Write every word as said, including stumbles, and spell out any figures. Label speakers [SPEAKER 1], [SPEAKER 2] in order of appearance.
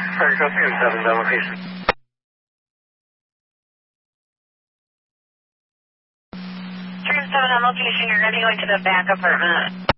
[SPEAKER 1] Fire Crossing and seven, down location.
[SPEAKER 2] Three seven on location, you're going to go into the back apartment.